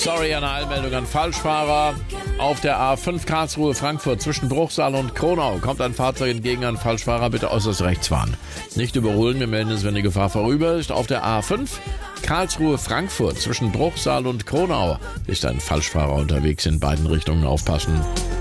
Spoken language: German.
Sorry, eine Eilmeldung an Falschfahrer. Auf der A5 Karlsruhe-Frankfurt zwischen Bruchsal und Kronau kommt ein Fahrzeug entgegen an Falschfahrer. Bitte äußerst rechts fahren. Nicht überholen, wir melden es, wenn die Gefahr vorüber ist. Auf der A5 Karlsruhe-Frankfurt zwischen Bruchsal und Kronau ist ein Falschfahrer unterwegs. In beiden Richtungen aufpassen.